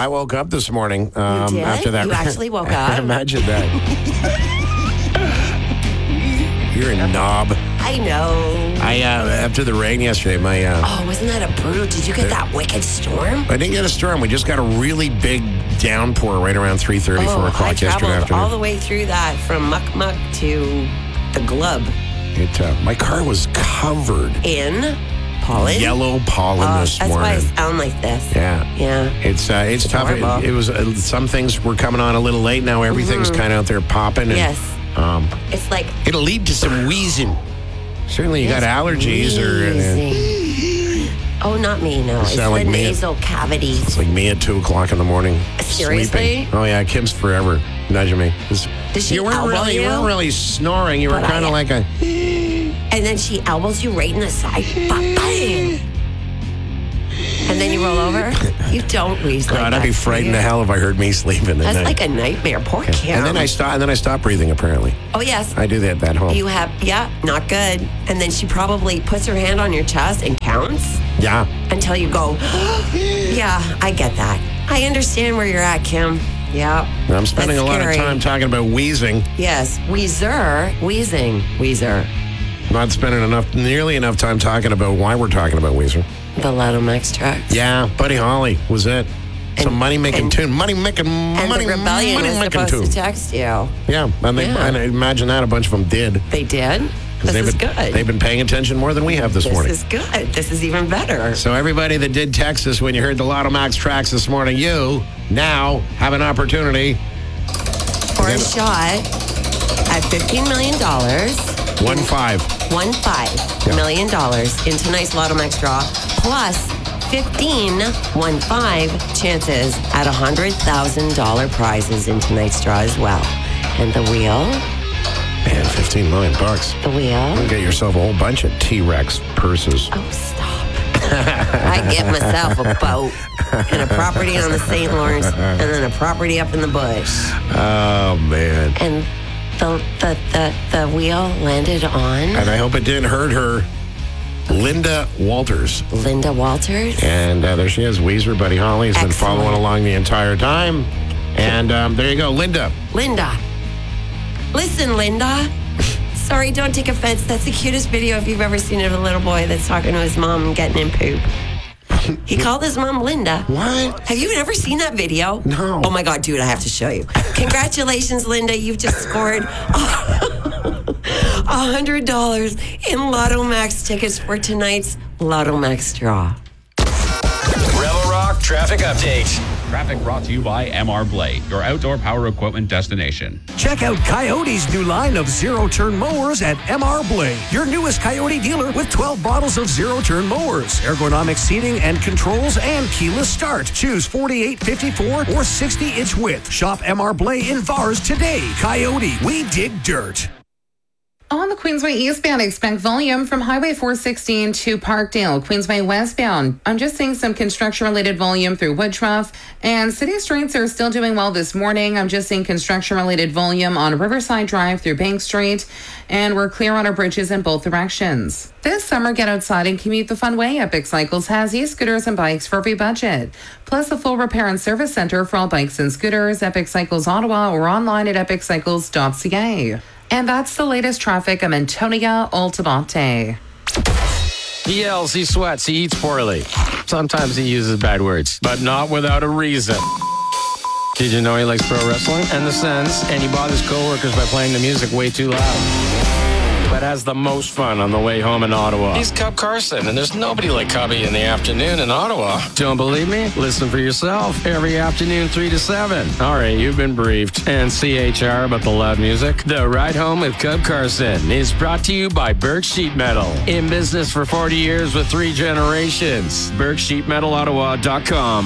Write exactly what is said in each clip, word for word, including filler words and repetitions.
I woke up this morning um, You did? after that. You actually woke up? Imagine that. You're a knob. I know. I uh, after the rain yesterday, my uh, Oh, wasn't that a brutal? Did you get that wicked storm? I didn't get a storm. We just got a really big downpour right around three thirty, Oh, four I o'clock yesterday traveled afternoon. all the way through that from Muck Muck to the Glub It, uh, my car was covered in pollen. yellow pollen Oh, this that's morning. why I sound like this. Yeah. Yeah. It's uh, it's tough. It, horrible. it was uh, some things were coming on a little late. Now everything's kind of out there popping. And, Yes. Um, It's like it'll lead to some wheezing. Certainly, you got allergies or. Uh, wheezing. Oh, not me. No, it's the sound like me. nasal cavities. it's like me at two o'clock in the morning. Seriously? Sleeping. Oh yeah, Kim's forever nudging me. It's- Does she you weren't elbow really, you you? weren't really snoring. You were But I- kind of like a. And then she elbows you right in the side. Bang! And then you roll over. You don't wheeze like God, that. I'd be do frightened you? to hell if I heard me sleeping. at That's night. like a nightmare. Poor Kim. And then I stop. And then I stop breathing. Apparently, Oh, yes. I do that that home. You have, yeah, not good. And then she probably puts her hand on your chest and counts yeah. until you go, yeah, I get that. I understand where you're at, Kim. Yeah. I'm spending That's a lot scary. of time talking about wheezing. Yes, Weezer, wheezing, Weezer. Not spending enough, nearly enough time talking about why we're talking about Weezer. The Lotto Max truck. Yeah, Buddy Holly was it. Some And- money making and- tune, money making, And money, the Rebellion money was making supposed tune. to text you. Yeah, and they, Yeah. and I imagine that a bunch of them did. They did? This they've is been, good. They've been paying attention more than we have this, This morning. is good. This is even better. So everybody that did text us when you heard the Lotto Max tracks this morning, you now have an opportunity. For a shot at fifteen million dollars. One five. One five Yeah. million dollars in tonight's Lotto Max draw, plus fifteen one five chances at a hundred thousand dollar prizes in tonight's draw as well. And the wheel, Man, fifteen million bucks. the wheel. You get yourself a whole bunch of T-Rex purses. Oh, stop! I get myself a boat and a property on the Saint Lawrence, and then a property up in the bush. Oh man. And the the the, the wheel landed on And I hope it didn't hurt her. Linda Walters. Linda Walters. And uh, there she is. Weezer, Buddy Holly has been Excellent. following along the entire time. And um, there you go, Linda. Linda. Listen, Linda. Sorry, don't take offense. That's the cutest video if you've ever seen it of a little boy that's talking to his mom and getting in poop. He called his mom Linda. What? Have you ever seen that video? No. Oh my God, dude, I have to show you. Congratulations, Linda. You've just scored one hundred dollars in Lotto Max tickets for tonight's Lotto Max draw. Rebel Rock traffic update. Traffic brought to you by M R Blade, your outdoor power equipment destination. Check out Coyote's new line of zero-turn mowers at M R Blade, your newest Coyote dealer with twelve models of zero-turn mowers, ergonomic seating and controls, and keyless start. Choose forty-eight, fifty-four, or sixty-inch width. Shop M R Blade in Vars today. Coyote, we dig dirt. On the Queensway eastbound, expect volume from Highway four sixteen to Parkdale. Queensway westbound, I'm just seeing some construction-related volume through Woodruff. And city streets are still doing well this morning. I'm just seeing construction-related volume on Riverside Drive through Bank Street. And we're clear on our bridges in both directions. This summer, get outside and commute the fun way. Epic Cycles has e-scooters and bikes for every budget. Plus a full repair and service center for all bikes and scooters. Epic Cycles Ottawa or online at epic cycles dot c a. And that's the latest traffic. I'm Antonia Altamonte. He yells, he sweats, he eats poorly. Sometimes he uses bad words, but not without a reason. Did you know he likes pro wrestling and the Sens, and he bothers coworkers by playing the music way too loud? But has the most fun on the way home in Ottawa. He's Cub Carson, and there's nobody like Cubby in the afternoon in Ottawa. Don't believe me? Listen for yourself. Every afternoon, three to seven. All right, you've been briefed. And C H R about the loud music. The Ride Home with Cub Carson is brought to you by Burke Sheet Metal. In business for forty years with three generations. burke sheet metal ottawa dot com.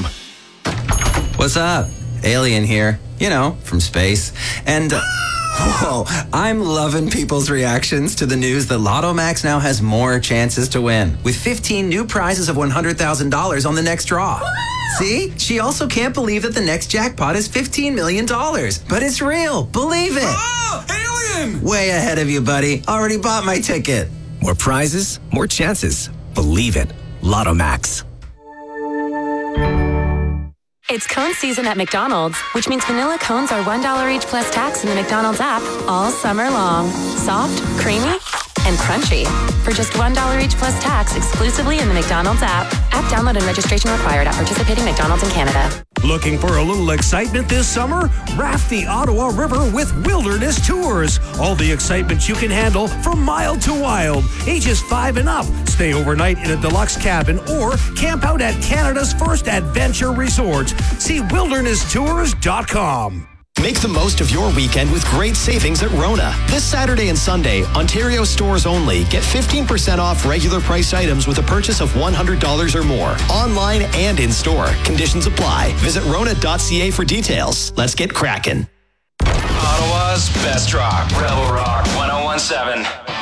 What's up? Alien here. You know, from space. And... Uh, Whoa, I'm loving people's reactions to the news that Lotto Max now has more chances to win, with fifteen new prizes of one hundred thousand dollars on the next draw. See? She also can't believe that the next jackpot is fifteen million dollars. But it's real. Believe it. Oh, alien! Way ahead of you, buddy. Already bought my ticket. More prizes, more chances. Believe it. Lotto Max. It's cone season at McDonald's, which means vanilla cones are one dollar each plus tax in the McDonald's app all summer long. Soft, creamy, and crunchy. For just one dollar each plus tax exclusively in the McDonald's app. App download and registration required at participating McDonald's in Canada. Looking for a little excitement this summer? Raft the Ottawa River with Wilderness Tours. All the excitement you can handle from mild to wild. Ages five and up. Stay overnight in a deluxe cabin or camp out at Canada's first adventure resort. See wilderness tours dot com. Make the most of your weekend with great savings at Rona. This Saturday and Sunday, Ontario stores only. Get fifteen percent off regular price items with a purchase of one hundred dollars or more. Online and in store. Conditions apply. Visit rona dot c a for details. Let's get cracking. Ottawa's best rock. Rebel Rock ten seventeen.